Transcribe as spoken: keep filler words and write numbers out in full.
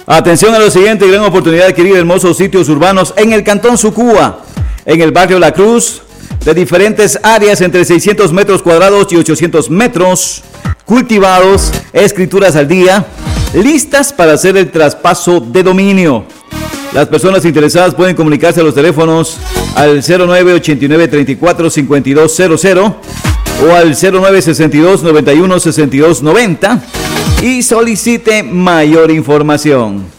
Atención a lo siguiente, gran oportunidad de adquirir hermosos sitios urbanos en el Cantón Sucúa, en el barrio La Cruz, de diferentes áreas entre seiscientos metros cuadrados y ochocientos metros, cultivados, escrituras al día, listas para hacer el traspaso de dominio. Las personas interesadas pueden comunicarse a los teléfonos al cero nueve ochenta y nueve treinta y cuatro cincuenta y dos cero cero o al cero nueve sesenta y dos noventa y uno sesenta y dos noventa y solicite mayor información.